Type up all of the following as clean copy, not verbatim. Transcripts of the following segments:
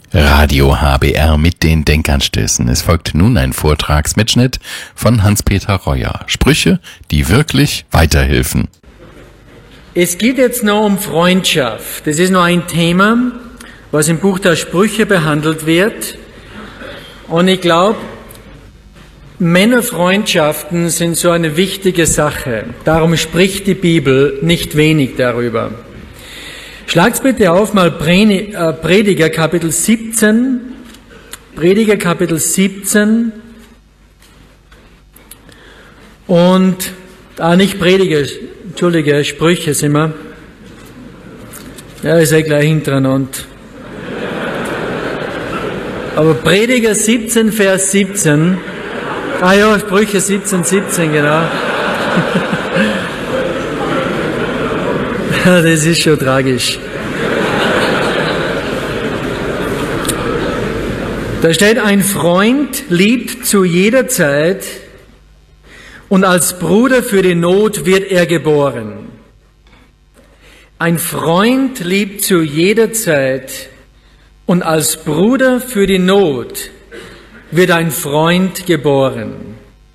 Radio HBR mit den Denkanstößen. Es folgt nun ein Vortragsmitschnitt von Hans-Peter Reuer. Sprüche, die wirklich weiterhelfen. Es geht jetzt noch um Freundschaft. Das ist noch ein Thema, was im Buch der Sprüche behandelt wird. Und ich glaube, Männerfreundschaften sind so eine wichtige Sache. Darum spricht die Bibel nicht wenig darüber. Schlagt's bitte auf, mal Prediger Kapitel 17. Prediger Kapitel 17. Und, nicht Prediger, entschuldige, Sprüche sind wir. Ja, ist ja gleich hintereinander. Aber Prediger 17, Vers 17. Ah ja, Sprüche 17, 17, genau. Das ist schon tragisch. Da steht, ein Freund liebt zu jeder Zeit und als Bruder für die Not wird er geboren. Ein Freund liebt zu jeder Zeit und als Bruder für die Not wird ein Freund geboren.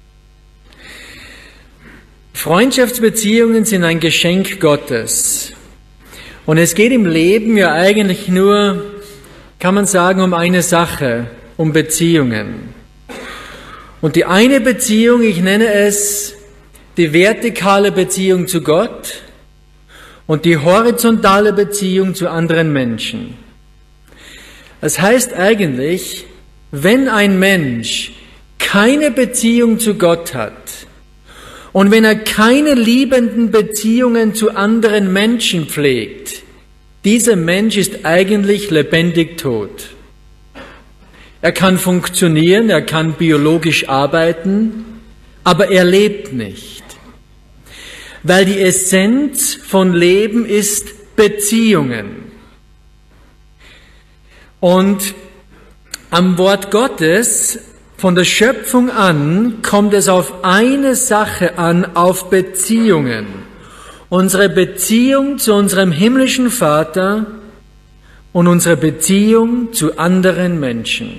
Freundschaftsbeziehungen sind ein Geschenk Gottes. Und es geht im Leben ja eigentlich nur, kann man sagen, um eine Sache, um Beziehungen. Und die eine Beziehung, ich nenne es die vertikale Beziehung zu Gott und die horizontale Beziehung zu anderen Menschen. Das heißt eigentlich, wenn ein Mensch keine Beziehung zu Gott hat, und wenn er keine liebenden Beziehungen zu anderen Menschen pflegt, dieser Mensch ist eigentlich lebendig tot. Er kann funktionieren, er kann biologisch arbeiten, aber er lebt nicht. Weil die Essenz von Leben ist Beziehungen. Und am Wort Gottes von der Schöpfung an kommt es auf eine Sache an, auf Beziehungen. Unsere Beziehung zu unserem himmlischen Vater und unsere Beziehung zu anderen Menschen.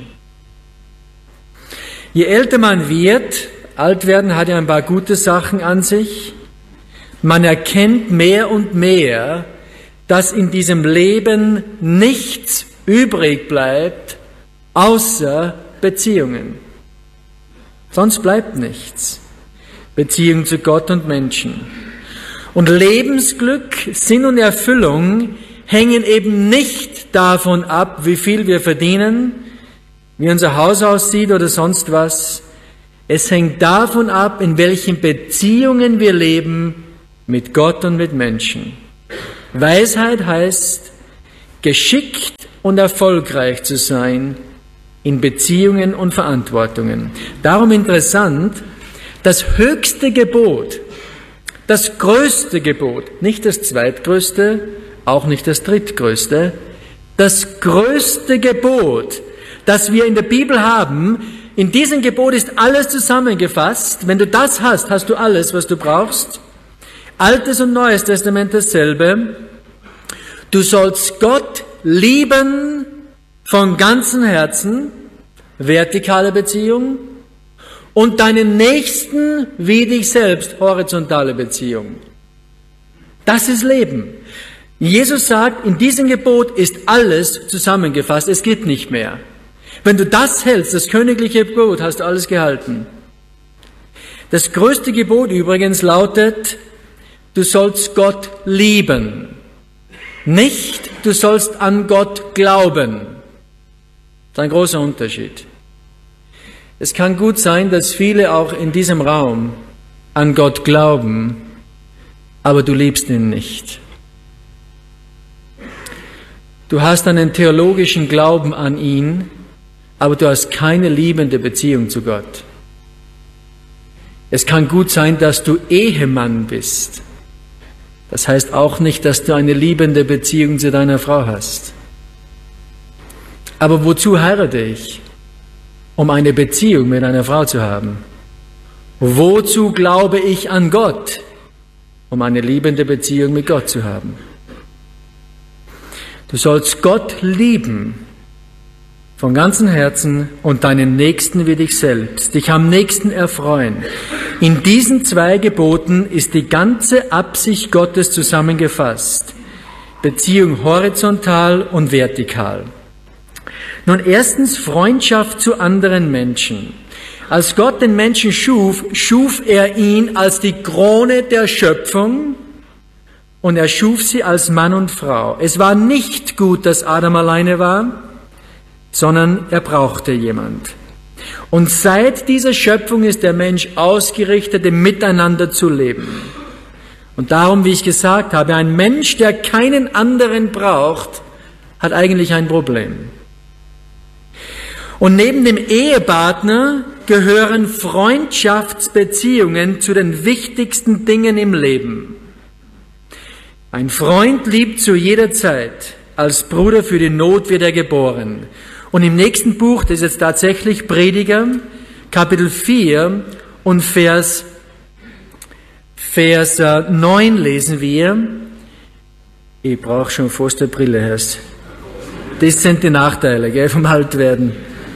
Je älter man wird, alt werden hat ja ein paar gute Sachen an sich, man erkennt mehr und mehr, dass in diesem Leben nichts übrig bleibt, außer Beziehungen. Sonst bleibt nichts. Beziehung zu Gott und Menschen. Und Lebensglück, Sinn und Erfüllung hängen eben nicht davon ab, wie viel wir verdienen, wie unser Haus aussieht oder sonst was. Es hängt davon ab, in welchen Beziehungen wir leben mit Gott und mit Menschen. Weisheit heißt, geschickt und erfolgreich zu sein in Beziehungen und Verantwortungen. Darum interessant, das höchste Gebot, das größte Gebot, nicht das zweitgrößte, auch nicht das drittgrößte, das größte Gebot, das wir in der Bibel haben, in diesem Gebot ist alles zusammengefasst. Wenn du das hast, hast du alles, was du brauchst. Altes und Neues Testament dasselbe. Du sollst Gott lieben von ganzem Herzen, vertikale Beziehung, und deinen Nächsten wie dich selbst, horizontale Beziehung. Das ist Leben. Jesus sagt, in diesem Gebot ist alles zusammengefasst, es geht nicht mehr. Wenn du das hältst, das königliche Gebot, hast du alles gehalten. Das größte Gebot übrigens lautet, du sollst Gott lieben. Nicht, du sollst an Gott glauben. Das ist ein großer Unterschied. Es kann gut sein, dass viele auch in diesem Raum an Gott glauben, aber du liebst ihn nicht. Du hast einen theologischen Glauben an ihn, aber du hast keine liebende Beziehung zu Gott. Es kann gut sein, dass du Ehemann bist. Das heißt auch nicht, dass du eine liebende Beziehung zu deiner Frau hast. Aber wozu heirate ich? Um eine Beziehung mit einer Frau zu haben. Wozu glaube ich an Gott? Um eine liebende Beziehung mit Gott zu haben. Du sollst Gott lieben von ganzem Herzen und deinen Nächsten wie dich selbst, dich am Nächsten erfreuen. In diesen 2 Geboten ist die ganze Absicht Gottes zusammengefasst. Beziehung horizontal und vertikal. Nun erstens Freundschaft zu anderen Menschen. Als Gott den Menschen schuf, schuf er ihn als die Krone der Schöpfung und er schuf sie als Mann und Frau. Es war nicht gut, dass Adam alleine war, sondern er brauchte jemand. Und seit dieser Schöpfung ist der Mensch ausgerichtet, im Miteinander zu leben. Und darum, wie ich gesagt habe, ein Mensch, der keinen anderen braucht, hat eigentlich ein Problem. Und neben dem Ehepartner gehören Freundschaftsbeziehungen zu den wichtigsten Dingen im Leben. Ein Freund liebt zu jeder Zeit. Als Bruder für die Not wird er geboren. Und im nächsten Buch, das ist jetzt tatsächlich Prediger, Kapitel 4 und Vers 9 lesen wir, ich brauche schon fast eine Brille erst. Das sind die Nachteile, gell, vom Altwerden.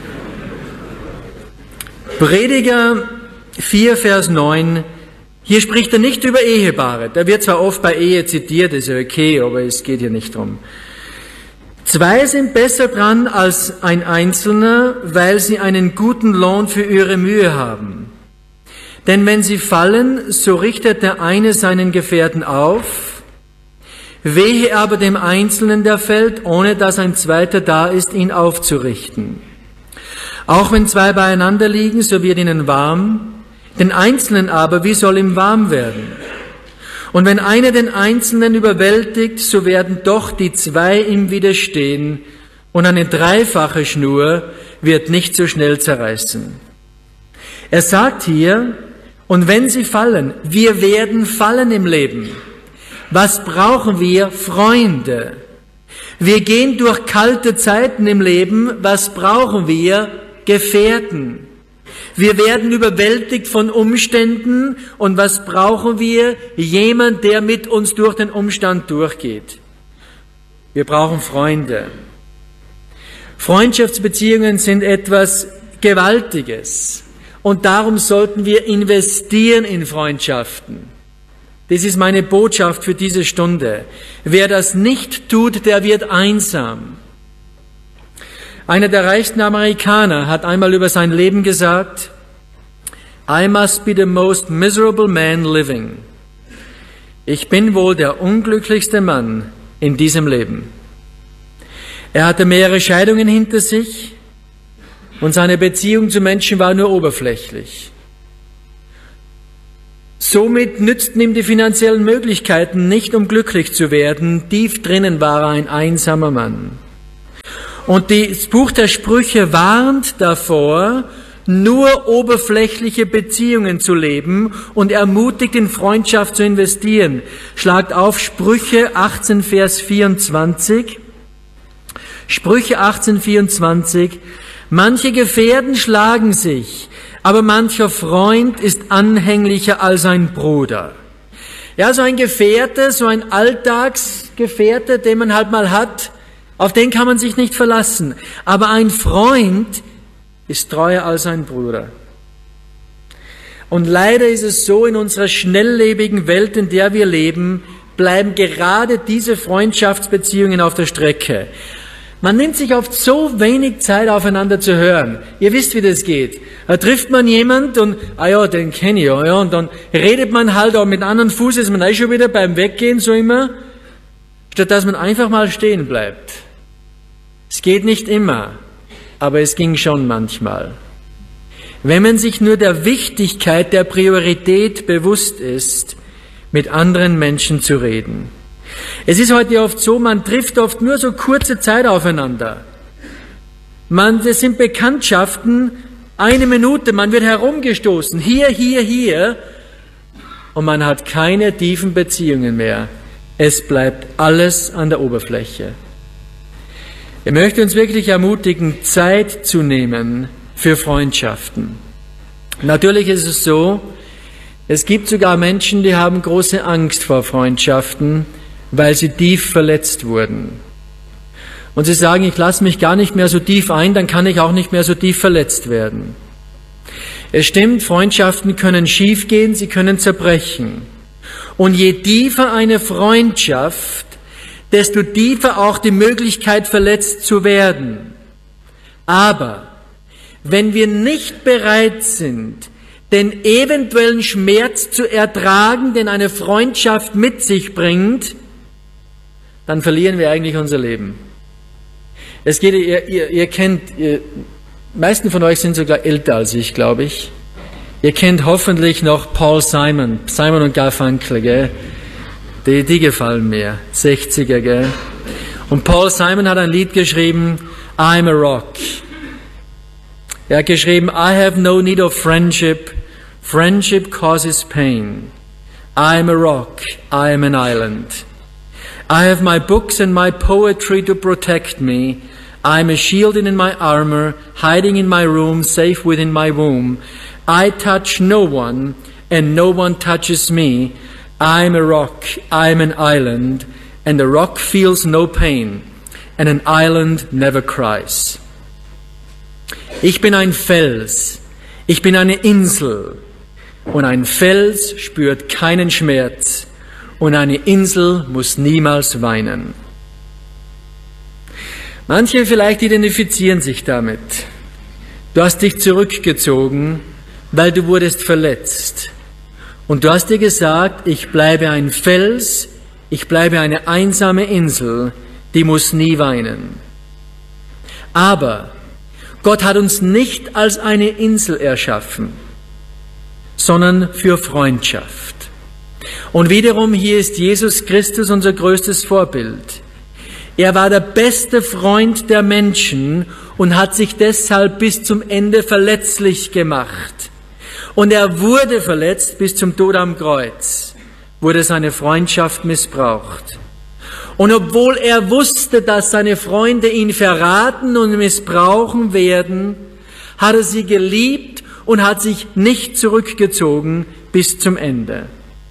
Prediger 4, Vers 9, hier spricht er nicht über Ehepaare. Da wird zwar oft bei Ehe zitiert, ist ja okay, aber es geht hier nicht drum. 2 sind besser dran als ein Einzelner, weil sie einen guten Lohn für ihre Mühe haben. Denn wenn sie fallen, so richtet der eine seinen Gefährten auf, wehe aber dem Einzelnen, der fällt, ohne dass ein zweiter da ist, ihn aufzurichten. Auch wenn 2 beieinander liegen, so wird ihnen warm, den Einzelnen aber, wie soll ihm warm werden? Und wenn einer den Einzelnen überwältigt, so werden doch die 2 ihm widerstehen, und eine 3-fache Schnur wird nicht so schnell zerreißen. Er sagt hier, und wenn sie fallen, wir werden fallen im Leben. Was brauchen wir? Freunde. Wir gehen durch kalte Zeiten im Leben. Was brauchen wir? Gefährten. Wir werden überwältigt von Umständen. Und was brauchen wir? Jemand, der mit uns durch den Umstand durchgeht. Wir brauchen Freunde. Freundschaftsbeziehungen sind etwas Gewaltiges. Und darum sollten wir investieren in Freundschaften. Das ist meine Botschaft für diese Stunde. Wer das nicht tut, der wird einsam. Einer der reichsten Amerikaner hat einmal über sein Leben gesagt, I must be the most miserable man living. Ich bin wohl der unglücklichste Mann in diesem Leben. Er hatte mehrere Scheidungen hinter sich und seine Beziehung zu Menschen war nur oberflächlich. Somit nützten ihm die finanziellen Möglichkeiten nicht, um glücklich zu werden. Tief drinnen war er ein einsamer Mann. Und das Buch der Sprüche warnt davor, nur oberflächliche Beziehungen zu leben und ermutigt, in Freundschaft zu investieren. Schlagt auf Sprüche 18, Vers 24. Sprüche 18, 24. Manche Gefährten schlagen sich, aber mancher Freund ist anhänglicher als ein Bruder. Ja, so ein Gefährte, so ein Alltagsgefährte, den man halt mal hat, auf den kann man sich nicht verlassen. Aber ein Freund ist treuer als ein Bruder. Und leider ist es so, in unserer schnelllebigen Welt, in der wir leben, bleiben gerade diese Freundschaftsbeziehungen auf der Strecke. Man nimmt sich oft so wenig Zeit, aufeinander zu hören. Ihr wisst, wie das geht. Da trifft man jemand und, den kenne ich ja, und dann redet man halt auch mit anderen Fuß, ist man schon wieder beim Weggehen, so immer, statt dass man einfach mal stehen bleibt. Es geht nicht immer, aber es ging schon manchmal. Wenn man sich nur der Wichtigkeit, der Priorität bewusst ist, mit anderen Menschen zu reden. Es ist heute oft so, man trifft oft nur so kurze Zeit aufeinander. Das sind Bekanntschaften, 1 Minute, man wird herumgestoßen, hier, und man hat keine tiefen Beziehungen mehr. Es bleibt alles an der Oberfläche. Ich möchte uns wirklich ermutigen, Zeit zu nehmen für Freundschaften. Natürlich ist es so, es gibt sogar Menschen, die haben große Angst vor Freundschaften, weil sie tief verletzt wurden. und Sie sagen, ich lasse mich gar nicht mehr so tief ein, dann kann ich auch nicht mehr so tief verletzt werden. Es stimmt, Freundschaften können schiefgehen, sie können zerbrechen. Und je tiefer eine Freundschaft, desto tiefer auch die Möglichkeit, verletzt zu werden. Aber wenn wir nicht bereit sind, den eventuellen Schmerz zu ertragen, den eine Freundschaft mit sich bringt, dann verlieren wir eigentlich unser Leben. Es geht, ihr kennt, meisten von euch sind sogar älter als ich, glaube ich. Ihr kennt hoffentlich noch Paul Simon und Garfunkel, gell? Die gefallen mir, 60er, gell? Und Paul Simon hat ein Lied geschrieben, I'm a Rock. Er hat geschrieben, I have no need of friendship, friendship causes pain. I am a rock, I am an island. I have my books and my poetry to protect me. I am a shield in my armor, hiding in my room, safe within my womb. I touch no one, and no one touches me. I am a rock, I am an island, and a rock feels no pain, and an island never cries. Ich bin ein Fels, ich bin eine Insel, und ein Fels spürt keinen Schmerz, und eine Insel muss niemals weinen. Manche vielleicht identifizieren sich damit. Du hast dich zurückgezogen, weil du wurdest verletzt. Und du hast dir gesagt, ich bleibe ein Fels, ich bleibe eine einsame Insel, die muss nie weinen. Aber Gott hat uns nicht als eine Insel erschaffen, sondern für Freundschaft. Und wiederum hier ist Jesus Christus unser größtes Vorbild. Er war der beste Freund der Menschen und hat sich deshalb bis zum Ende verletzlich gemacht. Und er wurde verletzt bis zum Tod am Kreuz, wurde seine Freundschaft missbraucht. Und obwohl er wusste, dass seine Freunde ihn verraten und missbrauchen werden, hat er sie geliebt und hat sich nicht zurückgezogen bis zum Ende.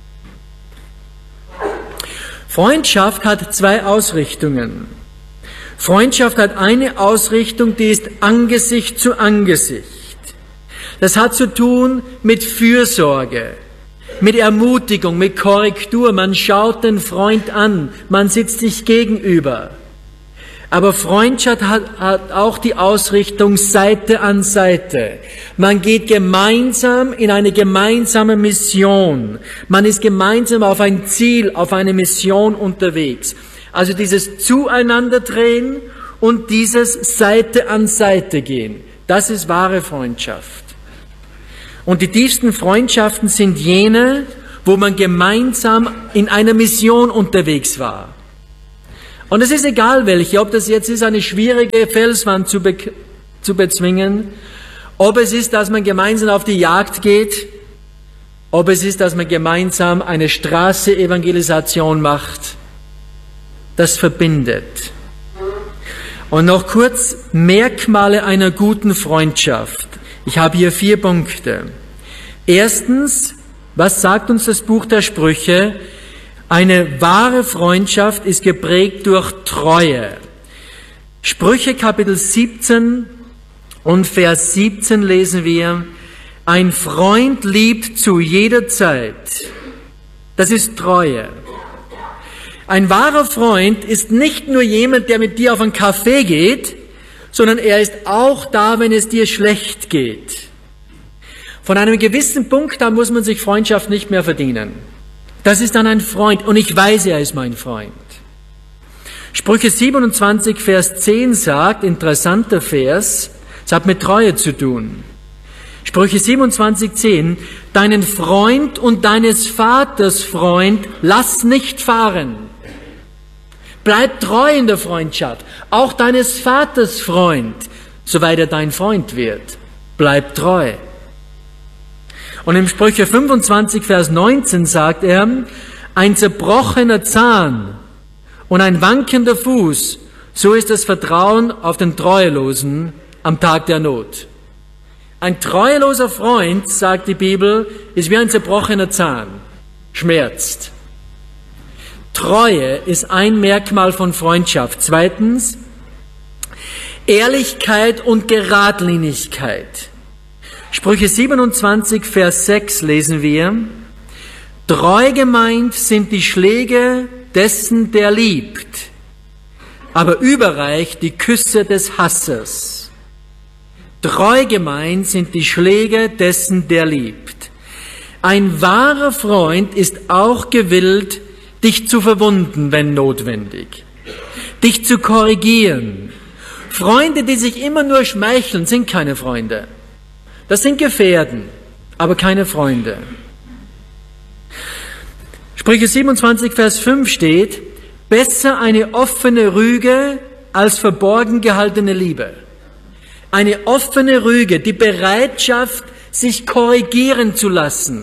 Freundschaft hat zwei Ausrichtungen. Freundschaft hat eine Ausrichtung, die ist Angesicht zu Angesicht. Das hat zu tun mit Fürsorge, mit Ermutigung, mit Korrektur. Man schaut den Freund an, man sitzt sich gegenüber. Aber Freundschaft hat auch die Ausrichtung Seite an Seite. Man geht gemeinsam in eine gemeinsame Mission. Man ist gemeinsam auf ein Ziel, auf eine Mission unterwegs. Also dieses Zueinanderdrehen und dieses Seite an Seite gehen. Das ist wahre Freundschaft. Und die tiefsten Freundschaften sind jene, wo man gemeinsam in einer Mission unterwegs war. Und es ist egal welche, ob das jetzt ist, eine schwierige Felswand zu bezwingen, ob es ist, dass man gemeinsam auf die Jagd geht, ob es ist, dass man gemeinsam eine Straße-Evangelisation macht. Das verbindet. Und noch kurz Merkmale einer guten Freundschaft. Ich habe hier 4 Punkte. Erstens, was sagt uns das Buch der Sprüche? Eine wahre Freundschaft ist geprägt durch Treue. Sprüche Kapitel 17 und Vers 17 lesen wir, ein Freund liebt zu jeder Zeit. Das ist Treue. Ein wahrer Freund ist nicht nur jemand, der mit dir auf einen Kaffee geht, sondern er ist auch da, wenn es dir schlecht geht. Von einem gewissen Punkt an muss man sich Freundschaft nicht mehr verdienen. Das ist dann ein Freund und ich weiß, er ist mein Freund. Sprüche 27, Vers 10 sagt, interessanter Vers, es hat mit Treue zu tun. Sprüche 27, 10, deinen Freund und deines Vaters Freund lass nicht fahren. Bleib treu in der Freundschaft, auch deines Vaters Freund, soweit er dein Freund wird. Bleib treu. Und im Sprüche 25, Vers 19 sagt er, ein zerbrochener Zahn und ein wankender Fuß, so ist das Vertrauen auf den Treuelosen am Tag der Not. Ein treueloser Freund, sagt die Bibel, ist wie ein zerbrochener Zahn, schmerzt. Treue ist ein Merkmal von Freundschaft. Zweitens, Ehrlichkeit und Geradlinigkeit. Sprüche 27, Vers 6 lesen wir: Treu gemeint sind die Schläge dessen, der liebt, aber überreich die Küsse des Hassers. Treu gemeint sind die Schläge dessen, der liebt. Ein wahrer Freund ist auch gewillt, dich zu verwunden, wenn notwendig, dich zu korrigieren. Freunde, die sich immer nur schmeicheln, sind keine Freunde. Das sind Gefährten, aber keine Freunde. Sprüche 27, Vers 5 steht: Besser eine offene Rüge als verborgen gehaltene Liebe. Eine offene Rüge, die Bereitschaft, sich korrigieren zu lassen.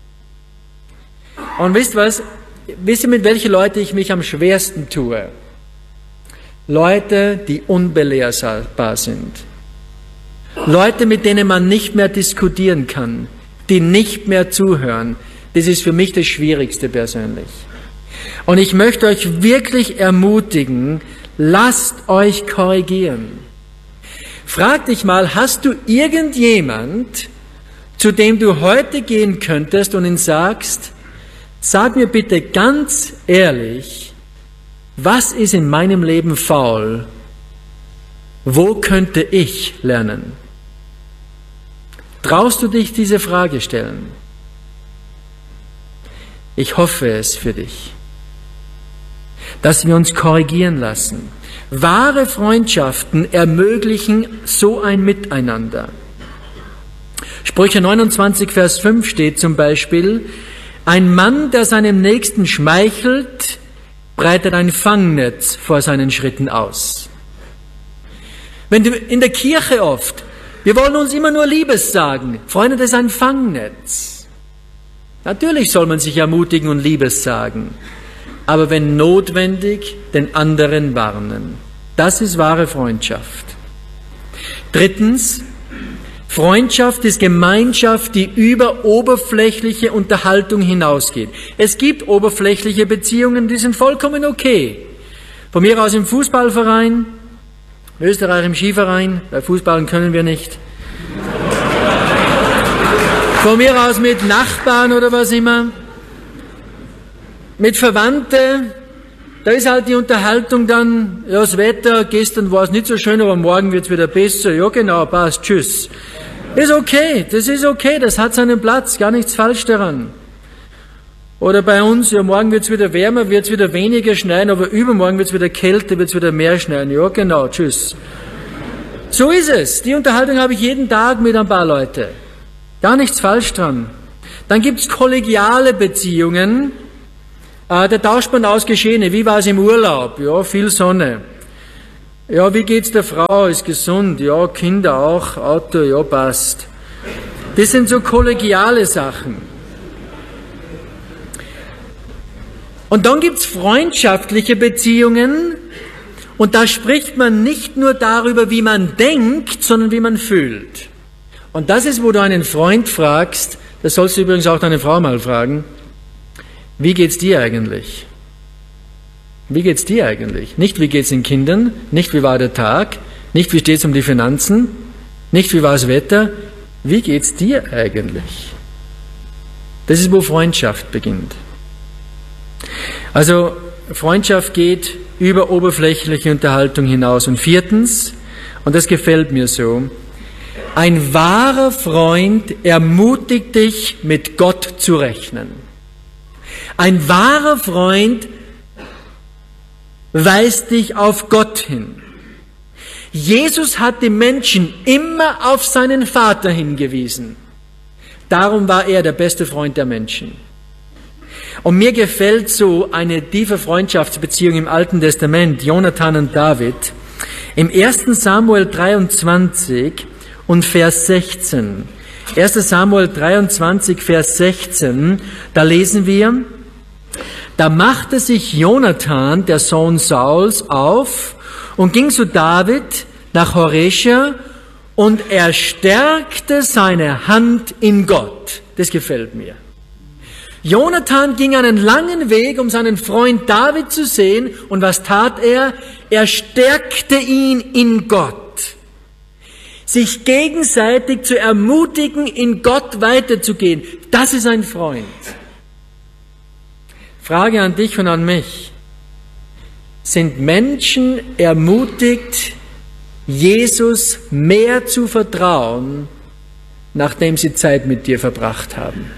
Und wisst was? Wisst ihr, mit welchen Leuten ich mich am schwersten tue? Leute, die unbelehrbar sind. Leute, mit denen man nicht mehr diskutieren kann, die nicht mehr zuhören. Das ist für mich das Schwierigste persönlich. Und ich möchte euch wirklich ermutigen, lasst euch korrigieren. Frag dich mal, hast du irgendjemand, zu dem du heute gehen könntest und ihn sagst: Sag mir bitte ganz ehrlich, was ist in meinem Leben faul? Wo könnte ich lernen? Traust du dich diese Frage stellen? Ich hoffe es für dich, dass wir uns korrigieren lassen. Wahre Freundschaften ermöglichen so ein Miteinander. Sprüche 29, Vers 5 steht zum Beispiel: Ein Mann, der seinem Nächsten schmeichelt, breitet ein Fangnetz vor seinen Schritten aus. Wenn du in der Kirche oft, wir wollen uns immer nur Liebes sagen. Freunde, das ist ein Fangnetz. Natürlich soll man sich ermutigen und Liebes sagen, aber wenn notwendig, den anderen warnen. Das ist wahre Freundschaft. Drittens, Freundschaft ist Gemeinschaft, die über oberflächliche Unterhaltung hinausgeht. Es gibt oberflächliche Beziehungen, die sind vollkommen okay. Von mir aus im Fußballverein, in Österreich im Skiverein, bei Fußballen können wir nicht. Von mir aus mit Nachbarn oder was immer. Mit Verwandten, da ist halt die Unterhaltung dann: Ja, das Wetter, gestern war es nicht so schön, aber morgen wird es wieder besser. Ja genau, passt, tschüss. Ist okay, das hat seinen Platz, gar nichts falsch daran. Oder bei uns: Ja, morgen wird es wieder wärmer, wird es wieder weniger schneien, aber übermorgen wird es wieder kälter, wird es wieder mehr schneien. Ja genau, tschüss. So ist es. Die Unterhaltung habe ich jeden Tag mit ein paar Leuten. Gar nichts falsch dran. Dann gibt es kollegiale Beziehungen. Da tauscht man aus Geschehene. Wie war es im Urlaub? Ja, viel Sonne. Ja, wie geht's der Frau? Ist gesund? Ja, Kinder auch. Auto? Ja, passt. Das sind so kollegiale Sachen. Und dann gibt's freundschaftliche Beziehungen. Und da spricht man nicht nur darüber, wie man denkt, sondern wie man fühlt. Und das ist, wo du einen Freund fragst, das sollst du übrigens auch deine Frau mal fragen: Wie geht's dir eigentlich? Wie geht's dir eigentlich? Nicht, wie geht's den Kindern, nicht, wie war der Tag, nicht, wie steht's um die Finanzen, nicht, wie war das Wetter. Wie geht's dir eigentlich? Das ist, wo Freundschaft beginnt. Also, Freundschaft geht über oberflächliche Unterhaltung hinaus. Und viertens, und das gefällt mir so: Ein wahrer Freund ermutigt dich, mit Gott zu rechnen. Ein wahrer Freund weist dich auf Gott hin. Jesus hat die Menschen immer auf seinen Vater hingewiesen. Darum war er der beste Freund der Menschen. Und mir gefällt so eine tiefe Freundschaftsbeziehung im Alten Testament, Jonathan und David. Im 1. Samuel 23 und Vers 16. 1. Samuel 23, Vers 16, da lesen wir: Da machte sich Jonathan, der Sohn Sauls, auf und ging zu David nach Horesha und er stärkte seine Hand in Gott. Das gefällt mir. Jonathan ging einen langen Weg, um seinen Freund David zu sehen. Und was tat er? Er stärkte ihn in Gott. sich gegenseitig zu ermutigen, in Gott weiterzugehen. Das ist ein Freund. Frage an dich und an mich. Sind Menschen ermutigt, Jesus mehr zu vertrauen, nachdem sie Zeit mit dir verbracht haben?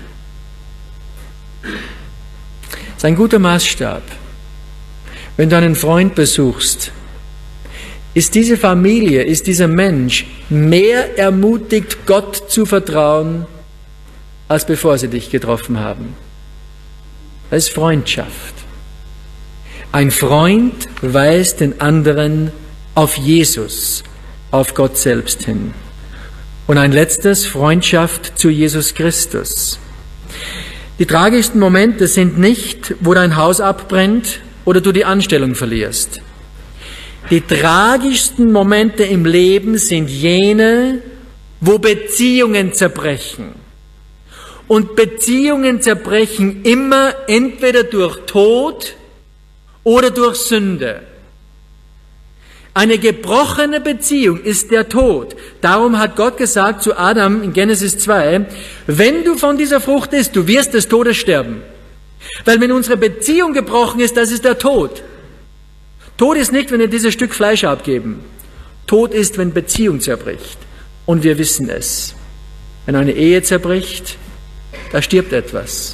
Das ist ein guter Maßstab. Wenn du einen Freund besuchst, ist diese Familie, ist dieser Mensch mehr ermutigt, Gott zu vertrauen, als bevor sie dich getroffen haben. Das ist Freundschaft. Ein Freund weist den anderen auf Jesus, auf Gott selbst hin. Und ein letztes, Freundschaft zu Jesus Christus. Die tragischsten Momente sind nicht, wo dein Haus abbrennt oder du die Anstellung verlierst. Die tragischsten Momente im Leben sind jene, wo Beziehungen zerbrechen. Und Beziehungen zerbrechen immer entweder durch Tod oder durch Sünde. Eine gebrochene Beziehung ist der Tod. Darum hat Gott gesagt zu Adam in Genesis 2, wenn du von dieser Frucht isst, du wirst des Todes sterben. Weil wenn unsere Beziehung gebrochen ist, das ist der Tod. Tod ist nicht, wenn wir dieses Stück Fleisch abgeben. Tod ist, wenn Beziehung zerbricht. Und wir wissen es. Wenn eine Ehe zerbricht, da stirbt etwas.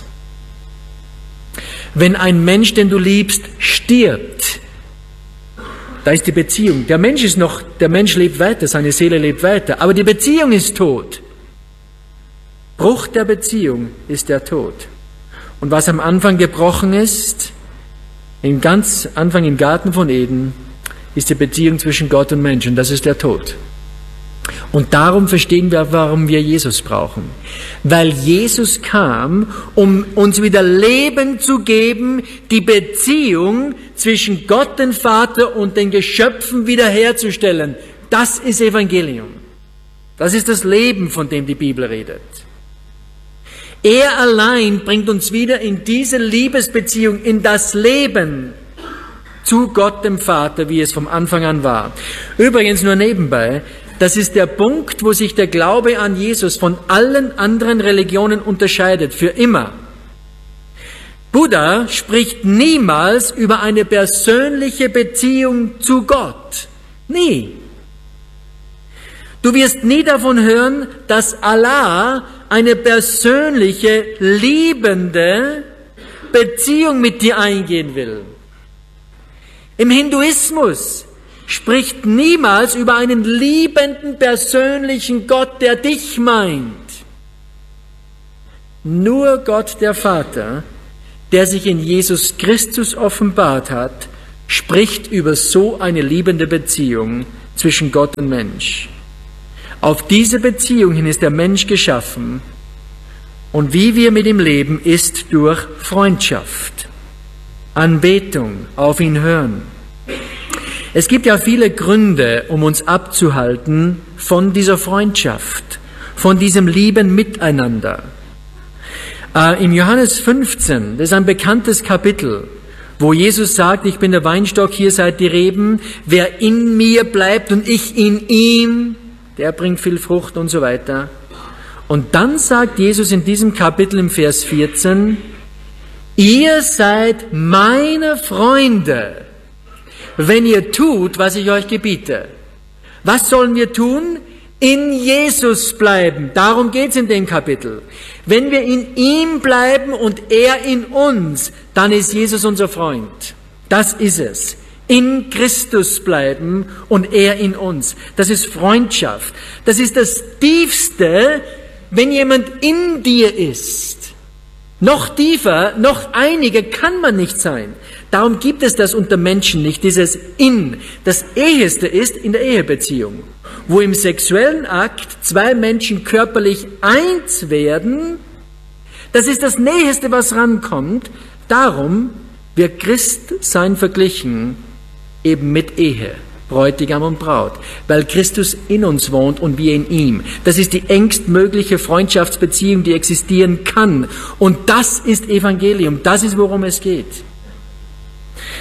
Wenn ein Mensch, den du liebst, stirbt, da ist die Beziehung. Der Mensch lebt weiter, seine Seele lebt weiter, aber die Beziehung ist tot. Bruch der Beziehung ist der Tod. Und was am Anfang gebrochen ist, ganz Anfang im Garten von Eden, ist die Beziehung zwischen Gott und Mensch, und das ist der Tod. Und darum verstehen wir, warum wir Jesus brauchen. Weil Jesus kam, um uns wieder Leben zu geben, die Beziehung zwischen Gott, dem Vater, und den Geschöpfen wiederherzustellen. Das ist Evangelium. Das ist das Leben, von dem die Bibel redet. Er allein bringt uns wieder in diese Liebesbeziehung, in das Leben zu Gott, dem Vater, wie es vom Anfang an war. Übrigens nur nebenbei, das ist der Punkt, wo sich der Glaube an Jesus von allen anderen Religionen unterscheidet, für immer. Buddha spricht niemals über eine persönliche Beziehung zu Gott. Nie. Du wirst nie davon hören, dass Allah eine persönliche, liebende Beziehung mit dir eingehen will. Im Hinduismus spricht niemals über einen liebenden, persönlichen Gott, der dich meint. Nur Gott, der Vater, der sich in Jesus Christus offenbart hat, spricht über so eine liebende Beziehung zwischen Gott und Mensch. Auf diese Beziehung hin ist der Mensch geschaffen, und wie wir mit ihm leben, ist durch Freundschaft, Anbetung, auf ihn hören. Es gibt ja viele Gründe, um uns abzuhalten von dieser Freundschaft, von diesem lieben Miteinander. Im Johannes 15, das ist ein bekanntes Kapitel, wo Jesus sagt, ich bin der Weinstock, hier seid die Reben, wer in mir bleibt und ich in ihm, der bringt viel Frucht und so weiter. Und dann sagt Jesus in diesem Kapitel im Vers 14, ihr seid meine Freunde, wenn ihr tut, was ich euch gebiete. Was sollen wir tun? In Jesus bleiben. Darum geht's in dem Kapitel. Wenn wir in ihm bleiben und er in uns, dann ist Jesus unser Freund. Das ist es. In Christus bleiben und er in uns. Das ist Freundschaft. Das ist das Tiefste, wenn jemand in dir ist. Noch tiefer, noch einiger kann man nicht sein. Darum gibt es das unter Menschen nicht, dieses In. Das Eheste ist in der Ehebeziehung, wo im sexuellen Akt zwei Menschen körperlich eins werden. Das ist das Näheste, was rankommt. Darum wird Christsein verglichen eben mit Ehe, Bräutigam und Braut, weil Christus in uns wohnt und wir in ihm. Das ist die engstmögliche Freundschaftsbeziehung, die existieren kann. Und das ist Evangelium, das ist, worum es geht.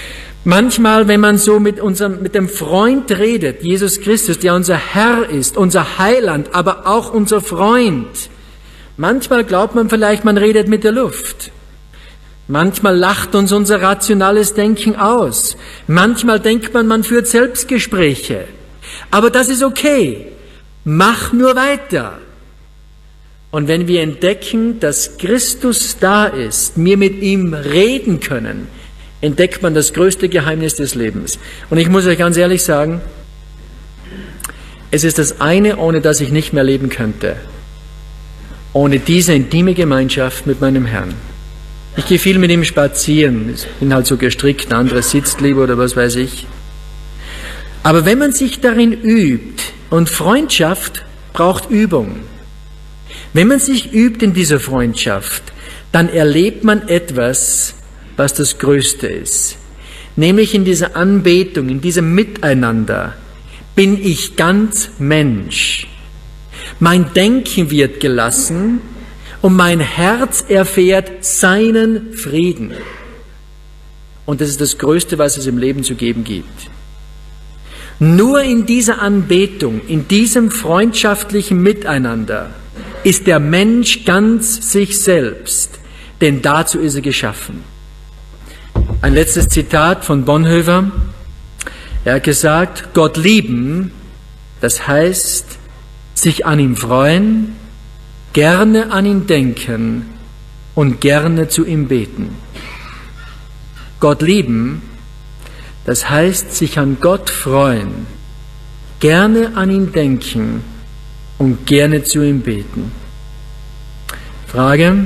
Manchmal, wenn man so mit dem Freund redet, Jesus Christus, der unser Herr ist, unser Heiland, aber auch unser Freund, manchmal glaubt man vielleicht, man redet mit der Luft. Manchmal lacht uns unser rationales Denken aus. Manchmal denkt man führt Selbstgespräche. Aber das ist okay. Mach nur weiter. Und wenn wir entdecken, dass Christus da ist, wir mit ihm reden können, entdeckt man das größte Geheimnis des Lebens. Und ich muss euch ganz ehrlich sagen, es ist das eine, ohne das ich nicht mehr leben könnte. Ohne diese intime Gemeinschaft mit meinem Herrn. Ich gehe viel mit ihm spazieren. Ich bin halt so gestrickt, ein anderer sitzt lieber oder was weiß ich. Aber wenn man sich darin übt, und Freundschaft braucht Übung. Wenn man sich übt in dieser Freundschaft, dann erlebt man etwas, was das Größte ist. Nämlich in dieser Anbetung, in diesem Miteinander bin ich ganz Mensch. Mein Denken wird gelassen und mein Herz erfährt seinen Frieden. Und das ist das Größte, was es im Leben zu geben gibt. Nur in dieser Anbetung, in diesem freundschaftlichen Miteinander ist der Mensch ganz sich selbst, denn dazu ist er geschaffen. Ein letztes Zitat von Bonhoeffer. Er hat gesagt, Gott lieben, das heißt, sich an ihm freuen, gerne an ihn denken und gerne zu ihm beten. Gott lieben, das heißt, sich an Gott freuen, gerne an ihn denken und gerne zu ihm beten. Frage: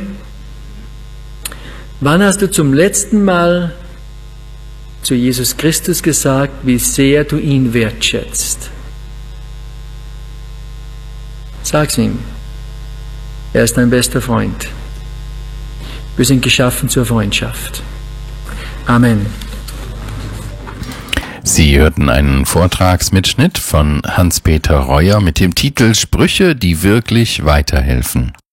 Wann hast du zum letzten Mal zu Jesus Christus gesagt, wie sehr du ihn wertschätzt? Sag's ihm. Er ist dein bester Freund. Wir sind geschaffen zur Freundschaft. Amen. Sie hörten einen Vortragsmitschnitt von Hans-Peter Reuer mit dem Titel Sprüche, die wirklich weiterhelfen.